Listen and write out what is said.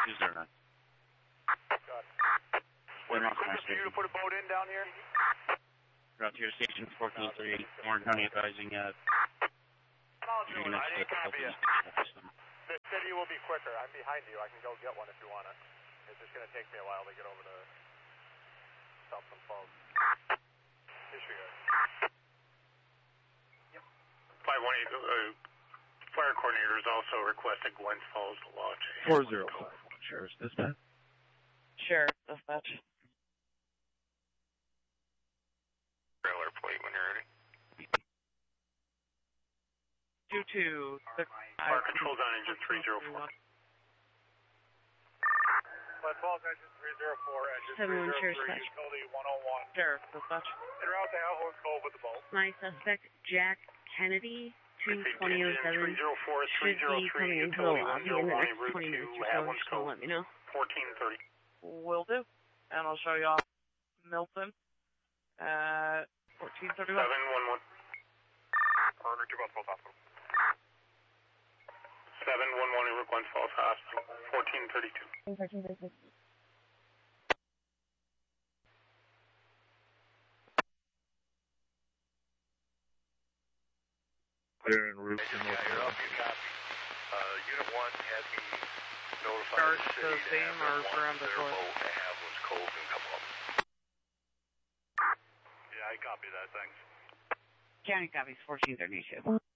209. Got it. Wait, Quick for you to put a boat in down here? Route to your station 1438, Warren County advising I'll do it. I didn't copy you. The city will be quicker. I'm behind you. I can go get one if you want it. It's just going to take me a while to get over to Southland Falls. Disregard. Yep. 518, fire coordinators also requested Glens Falls to lodge a 4051, Sheriff's Dispatch. Sheriff Dispatch. Trailer plate when you're ready. 226. Fire controls on engine 304. Glens Falls, engine 304, engine 71 303, Sheriff's Dispatch. utility 101. Sheriff Dispatch. En route to Alho's Cove with the boat. My suspect, Jack Kennedy, 22007, should be coming into the lobby in the next 20 minutes or so. Just gonna let me know. 1430. Will do. And I'll show you off Milton at 1431. 711. Order to Glens Falls Hospital. 711 over Glens Falls Hospital. 1432. Clear en route to Yeah, North you're up. Carolina. You copy. Unit 1 had me notify Start the city the to same have or one from their before? boat to Haviland's Cove and come up. Yeah, I copy that. Thanks. County copies 1432.